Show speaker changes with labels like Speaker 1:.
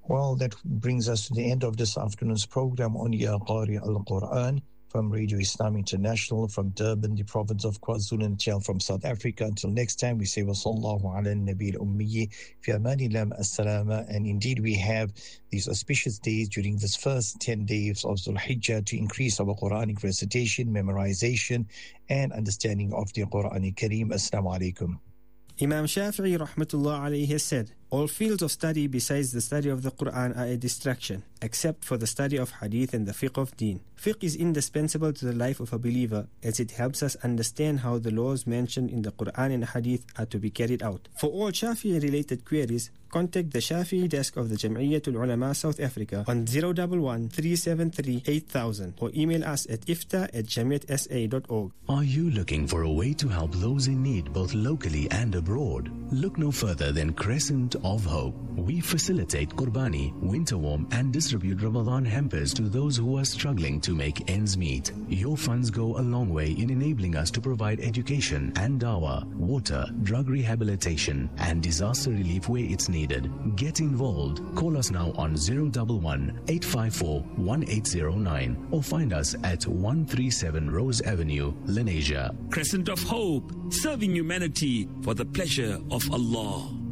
Speaker 1: Well, that brings us to the end of this afternoon's program on Ya Qari al-Quran from Radio Islam International from Durban, the province of KwaZulu-Natal from South Africa. Until next time, we say wa sallallahu ala nabi al-ummi fi amanillah as-salama. And indeed, we have these auspicious days during this first 10 days of Dhul Hijjah to increase our Quranic recitation, memorization, and understanding of the Quran Kareem. Assalamu alaikum.
Speaker 2: Imam Shafi'i rahmatullah alayhi has said, all fields of study besides the study of the Quran are a distraction, except for the study of hadith and the fiqh of deen. Fiqh is indispensable to the life of a believer as it helps us understand how the laws mentioned in the Quran and hadith are to be carried out. For all Shafi'i related queries, contact the Shafi'i desk of the Jam'iyyatul Ulama South Africa on 011 373 8000 or email us at ifta@jamiatsa.org.
Speaker 3: Are you looking for a way to help those in need both locally and abroad? Look no further than Crescent of Hope. We facilitate Qurbani, winter warm, and distribute Ramadan hampers to those who are struggling to make ends meet. Your funds go a long way in enabling us to provide education and dawah, water, drug rehabilitation, and disaster relief where it's needed. Get involved. Call us now on 011 854 1809 or find us at 137 Rose Avenue, Lenasia.
Speaker 4: Crescent of Hope, serving humanity for the pleasure of Allah.